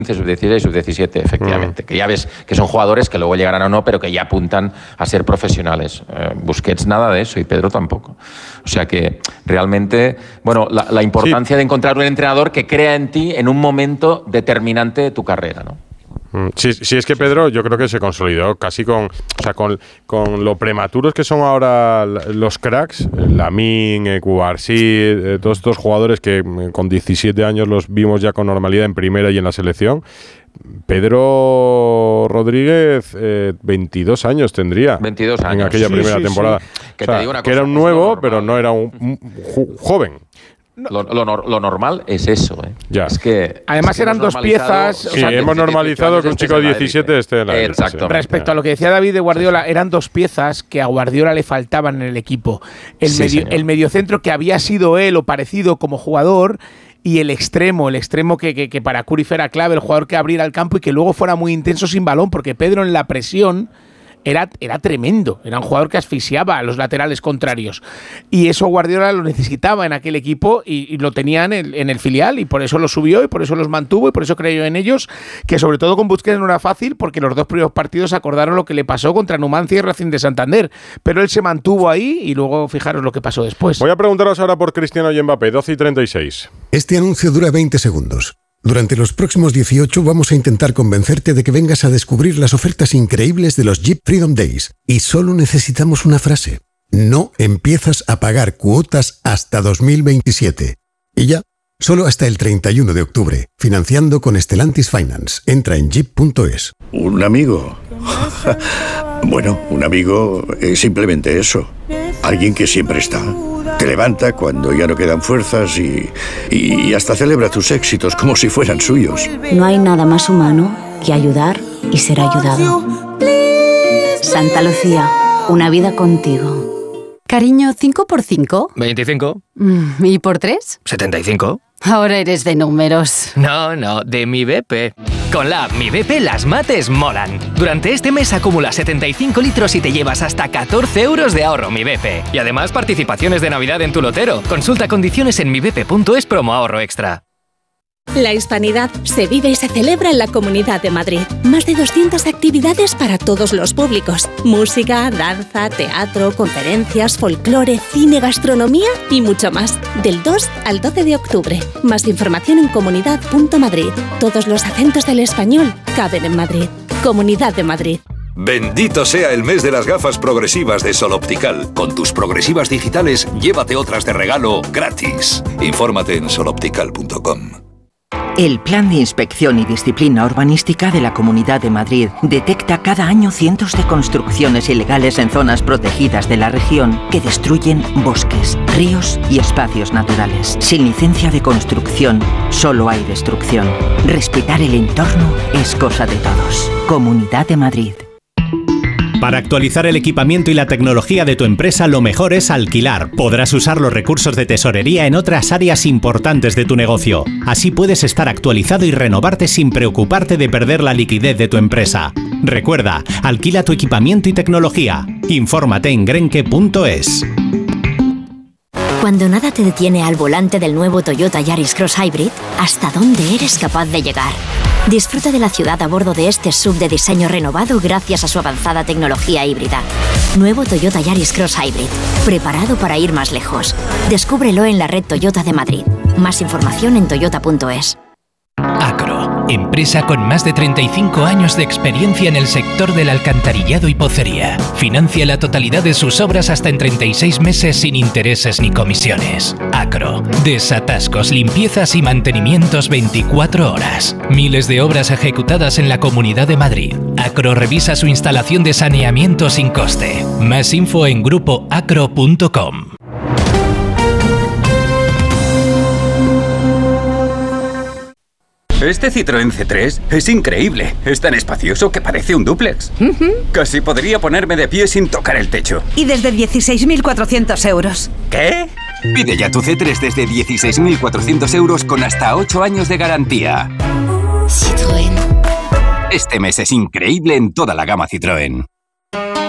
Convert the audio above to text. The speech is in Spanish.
sub-16, sub-17, efectivamente. Que ya ves que son jugadores que luego llegarán o no, pero que ya apuntan a ser profesionales. Busquets nada de eso y Pedro tampoco. O sea que realmente, bueno, la importancia de encontrar un entrenador que crea en ti en un momento determinante de tu carrera, ¿no? Sí, es que Pedro yo creo que se consolidó casi con lo prematuros que son ahora los cracks, Lamine, Cubarsí, todos estos jugadores que con 17 años los vimos ya con normalidad en primera y en la selección. Pedro Rodríguez, 22 años tendría. 22 años. En aquella primera temporada. Que, te digo una cosa, que era un nuevo, pero no era un joven. Lo normal es eso, ¿eh? Ya. Es que además eran dos piezas. Sí, hemos normalizado que un chico de 17 esté en la élite. Exacto. Respecto a lo que decía David de Guardiola, eran dos piezas que a Guardiola le faltaban en el equipo. El mediocentro que había sido él o parecido como jugador, y el extremo que para Cruyff era clave, el jugador que abriera el campo y que luego fuera muy intenso sin balón, porque Pedro en la presión era tremendo, era un jugador que asfixiaba a los laterales contrarios, y eso Guardiola lo necesitaba en aquel equipo y lo tenían en el filial, y por eso lo subió y por eso los mantuvo y por eso creyó en ellos, que sobre todo con Busquets no era fácil, porque los dos primeros partidos acordaron lo que le pasó contra Numancia y Racing de Santander, pero él se mantuvo ahí y luego fijaros lo que pasó después. Voy a preguntaros ahora por Cristiano y Mbappé, 12:36. Este anuncio dura 20 segundos. Durante los próximos 18 vamos a intentar convencerte de que vengas a descubrir las ofertas increíbles de los Jeep Freedom Days. Y solo necesitamos una frase. No empiezas a pagar cuotas hasta 2027. Y ya, solo hasta el 31 de octubre. Financiando con Stellantis Finance. Entra en jeep.es. ¿Un amigo? Bueno, un amigo es simplemente eso. Alguien que siempre está. Te levanta cuando ya no quedan fuerzas y hasta celebra tus éxitos como si fueran suyos. No hay nada más humano que ayudar y ser ayudado. Santa Lucía, una vida contigo. Cariño, ¿5 por 5? 25. ¿Y por 3? 75. Ahora eres de números. No, de Mi BP. Con la app Mi BP las mates molan. Durante este mes acumula 75 litros y te llevas hasta 14 euros de ahorro Mi BP. Y además participaciones de Navidad en tu lotero. Consulta condiciones en mibp.es promo ahorro extra. La hispanidad se vive y se celebra en la Comunidad de Madrid. Más de 200 actividades para todos los públicos. Música, danza, teatro, conferencias, folclore, cine, gastronomía y mucho más. Del 2 al 12 de octubre. Más información en comunidad.madrid. Todos los acentos del español caben en Madrid. Comunidad de Madrid. Bendito sea el mes de las gafas progresivas de Sol Optical. Con tus progresivas digitales, llévate otras de regalo gratis. Infórmate en soloptical.com. El Plan de Inspección y Disciplina Urbanística de la Comunidad de Madrid detecta cada año cientos de construcciones ilegales en zonas protegidas de la región que destruyen bosques, ríos y espacios naturales. Sin licencia de construcción, solo hay destrucción. Respetar el entorno es cosa de todos. Comunidad de Madrid. Para actualizar el equipamiento y la tecnología de tu empresa, lo mejor es alquilar. Podrás usar los recursos de tesorería en otras áreas importantes de tu negocio. Así puedes estar actualizado y renovarte sin preocuparte de perder la liquidez de tu empresa. Recuerda, alquila tu equipamiento y tecnología. Infórmate en grenke.es. Cuando nada te detiene al volante del nuevo Toyota Yaris Cross Hybrid, ¿hasta dónde eres capaz de llegar? Disfruta de la ciudad a bordo de este SUV de diseño renovado gracias a su avanzada tecnología híbrida. Nuevo Toyota Yaris Cross Hybrid, preparado para ir más lejos. Descúbrelo en la red Toyota de Madrid. Más información en toyota.es. Acro, empresa con más de 35 años de experiencia en el sector del alcantarillado y pocería. Financia la totalidad de sus obras hasta en 36 meses sin intereses ni comisiones. Acro, desatascos, limpiezas y mantenimientos 24 horas. Miles de obras ejecutadas en la Comunidad de Madrid. Acro revisa su instalación de saneamiento sin coste. Más info en grupoacro.com. Este Citroën C3 es increíble. Es tan espacioso que parece un dúplex. Casi podría ponerme de pie sin tocar el techo. Y desde 16.400 euros. ¿Qué? Pide ya tu C3 desde 16.400 euros con hasta 8 años de garantía. Citroën. Este mes es increíble en toda la gama Citroën.